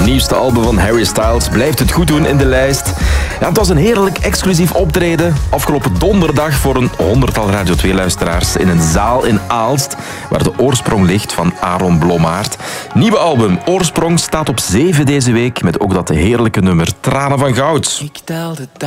nieuwste album van Harry Styles blijft het goed doen in de lijst. Ja, het was een heerlijk exclusief optreden afgelopen donderdag voor een 100-tal Radio 2-luisteraars in een zaal in Aalst, waar de oorsprong ligt van Aaron Blommaert. Nieuwe album Oorsprong staat op 7 deze week, met ook dat heerlijke nummer Tranen van Goud. Ik telde